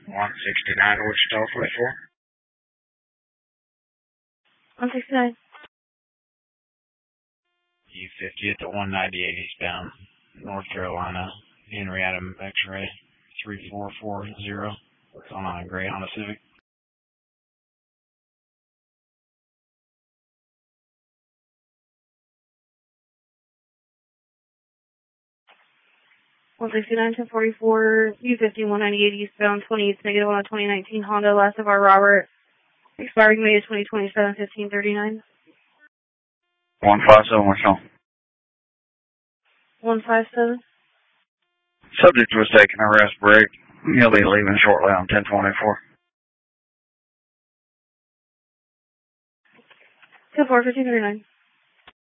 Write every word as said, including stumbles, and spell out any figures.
one sixty-nine, Wichita, forty-four. one sixty-nine. U fifty at the one ninety-eight eastbound, North Carolina, Henrietta X-ray, three four four zero. What's on a gray Honda Civic? one sixty-nine, ten forty-four, U fifty, one ninety-eight eastbound, twenty-eight negative on a twenty nineteen Honda, last of our Robert, expiring May twenty twenty-seven, fifteen thirty-nine. one five seven, what's on? one five seven. Subject was taking a rest break. He'll be leaving shortly on ten twenty-four. ten four, fifteen thirty-nine.